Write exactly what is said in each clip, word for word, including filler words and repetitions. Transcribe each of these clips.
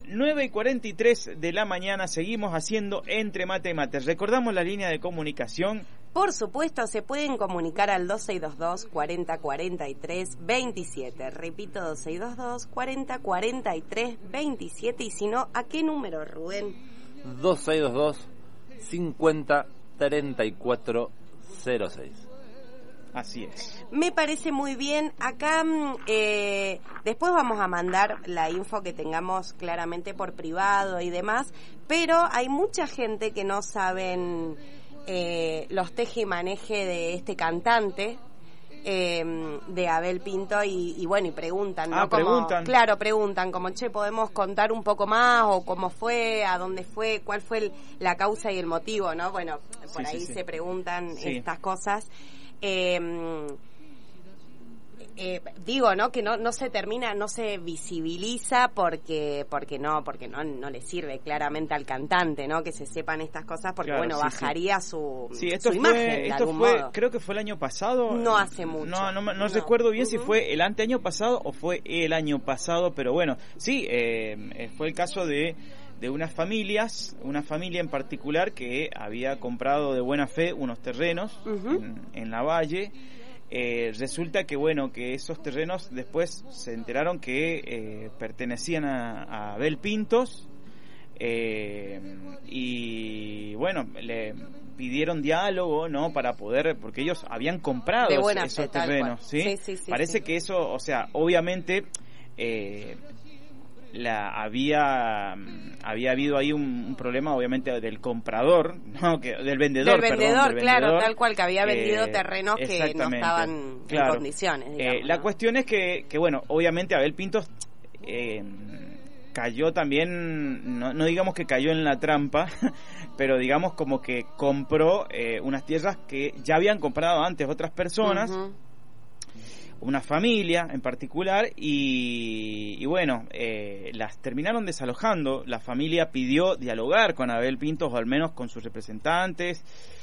nueve y cuarenta y tres de la mañana, seguimos haciendo Entre Mate y Mate. Recordamos la línea de comunicación. Por supuesto, se pueden comunicar al dos seis dos dos, cuarenta, cuarenta y tres, veintisiete. Repito, dos seis dos dos, cuarenta, cuarenta y tres, veintisiete. Y si no, ¿a qué número, Rubén? dos seis dos dos, cincuenta, treinta y cuatro, cero seis. Así es. Me parece muy bien. Acá eh, después vamos a mandar la info que tengamos claramente por privado y demás, pero hay mucha gente que no saben eh, los teje y maneje de este cantante, eh, de Abel Pinto, y, y bueno, y preguntan, ¿no? Ah, como, preguntan. Claro, preguntan, como, che, ¿podemos contar un poco más? O cómo fue, a dónde fue, cuál fue el, la causa y el motivo, ¿no? Bueno, por sí, ahí sí, sí. se preguntan sí. estas cosas. Eh, eh, digo, ¿no? Que no no se termina, no se visibiliza porque porque no porque no no le sirve claramente al cantante, ¿no? Que se sepan estas cosas porque Claro, bueno, sí, bajaría sí. su, Sí, esto su fue, imagen de esto algún fue, modo. creo que fue el año pasado. No hace mucho. No, no, no, No. recuerdo bien uh-huh. si fue el anteaño pasado o fue el año pasado, pero bueno, sí, eh, fue el caso de de unas familias, una familia en particular que había comprado de buena fe unos terrenos uh-huh. en, en la Valle. Eh, resulta que bueno, que esos terrenos después se enteraron que eh, pertenecían a, a Abel Pintos, eh, y bueno, le pidieron diálogo, ¿no? Para poder, porque ellos habían comprado de buena esos fe, terrenos, ¿sí? Sí, sí, sí, Parece sí. que eso, o sea, obviamente eh, la había había habido ahí un, un problema obviamente del comprador, no, que del vendedor, del vendedor, perdón, del claro, vendedor, tal cual, que había vendido eh, terrenos que no estaban claro. en condiciones, digamos, eh, la ¿no? cuestión es que, que bueno, obviamente Abel Pintos eh, cayó también, no, no digamos que cayó en la trampa, pero digamos como que compró eh, unas tierras que ya habían comprado antes otras personas, uh-huh. una familia en particular, y, y bueno, eh, las terminaron desalojando. La familia pidió dialogar con Abel Pintos, o al menos con sus representantes,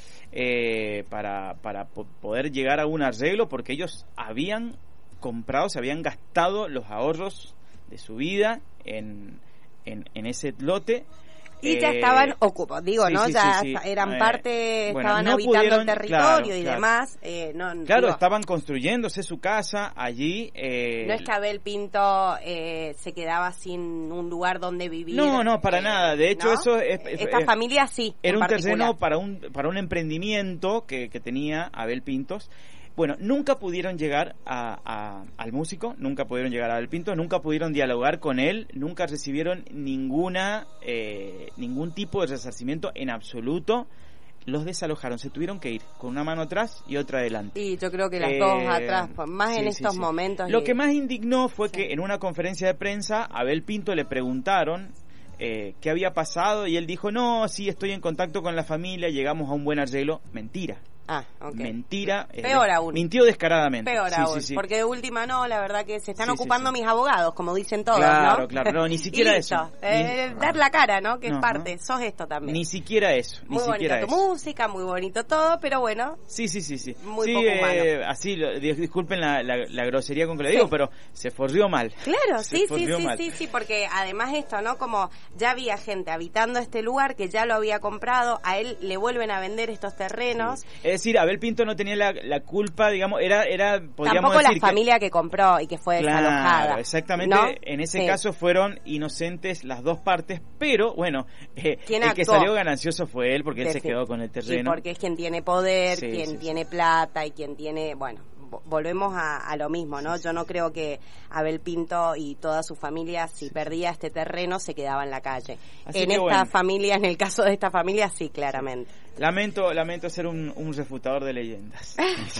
eh, para, para po- poder llegar a un arreglo, porque ellos habían comprado, se habían gastado los ahorros de su vida en, en, en ese lote. Y eh, ya estaban ocupados, digo, sí, ¿no? sí, ya sí, sí. eran Eh, parte, bueno, estaban no habitando pudieron, el territorio claro, y claro. demás. Eh, no, Claro, digo, estaban construyéndose su casa allí. Eh, no es que Abel Pinto eh, se quedaba sin un lugar donde vivir. No, no, para eh, nada. De hecho, ¿no? eso es, es, Esta es, familia sí. Era un particular. terreno para un para un emprendimiento que, que tenía Abel Pintos. Bueno, nunca pudieron llegar a, a, al músico, nunca pudieron llegar a Abel Pintos, nunca pudieron dialogar con él, nunca recibieron ninguna eh, ningún tipo de resarcimiento en absoluto. Los desalojaron, se tuvieron que ir con una mano atrás y otra adelante. Y yo creo que las Eh, dos atrás, pues, más sí, en sí, estos sí. momentos. Lo y... que más indignó fue sí. que en una conferencia de prensa a Abel Pinto le preguntaron eh, qué había pasado y él dijo, no, sí, estoy en contacto con la familia, llegamos a un buen arreglo. Mentira. Ah, okay. Mentira. Peor eh, aún. Mintió descaradamente. Peor sí, aún, sí, sí. porque de última no, la verdad que se están Sí, ocupando sí, sí. mis abogados, como dicen todos, Claro, ¿no? claro, no, ni siquiera y listo. eso. Eh, Ni- dar la cara, ¿no? Que No, es parte, no. sos esto también. Ni siquiera eso, ni Muy siquiera bonita tu eso. música, muy bonito todo, pero bueno. Sí, sí, sí, sí. Muy sí, poco humano. eh, así, lo- dis- disculpen la, la, la grosería con que lo Sí. digo, pero se forrió mal. Claro, Se sí, sí, forrió sí, mal. sí, sí, porque además esto, ¿no? Como ya había gente habitando este lugar que ya lo había comprado, a él le vuelven a vender estos terrenos. Sí. Es decir, Abel Pinto no tenía la, la culpa, digamos, era, era podríamos Tampoco la decir que- familia que compró y que fue Claro, desalojada. exactamente. ¿no? En ese Sí. caso fueron inocentes las dos partes, pero bueno, eh, ¿Quién el que actuó? salió ganancioso fue él, porque él se Defi- quedó con el Y terreno. porque es quien tiene poder, Sí, quien sí, tiene plata y quien tiene, bueno, vo- volvemos a, a lo mismo, ¿no? Yo no creo que Abel Pinto y toda su familia, si perdía este terreno, se quedaba en la calle. Así En que esta bueno. familia, en el caso de esta familia, sí, claramente. Lamento, lamento ser un, un refutador de leyendas.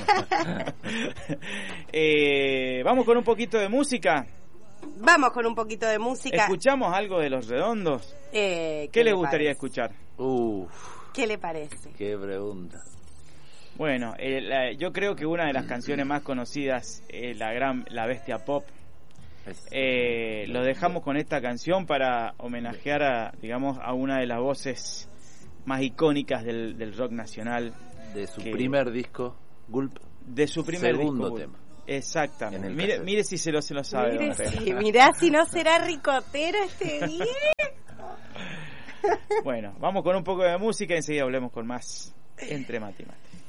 eh, Vamos con un poquito de música. Vamos con un poquito de música. ¿Escuchamos algo de Los Redondos? Eh, ¿Qué le les gustaría parece? escuchar? Uf, ¿Qué le parece? qué pregunta. Bueno, eh, la- yo creo que una de las canciones más conocidas es la gran La Bestia Pop. Es- Eh, lo dejamos con esta canción para homenajear a, digamos, a una de las voces más icónicas del, del rock nacional, de su que- primer disco, Gulp, de su primer segundo disco. tema. Exactamente. Mire, mire si se lo, se lo sabe. Mire si, mirá si no será ricotero este viejo. Bueno, vamos con un poco de música y enseguida volvemos con más Entre Mate y Mate.